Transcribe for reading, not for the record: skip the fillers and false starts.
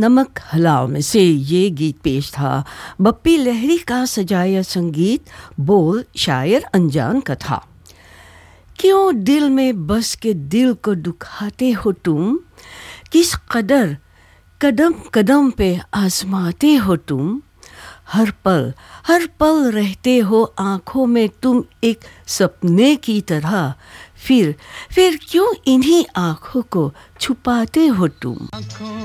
नमक हलाल में से ये गीत पेश था। बप्पी लहरी का सजाया संगीत, बोल शायर अनजान का था। क्यों दिल में बस के दिल को दुखाते हो तुम, किस कदर कदम कदम पे आजमाते हो तुम, हर पल रहते हो आँखों में तुम एक सपने की तरह, फिर क्यों इन्हीं आँखों को छुपाते हो तुम।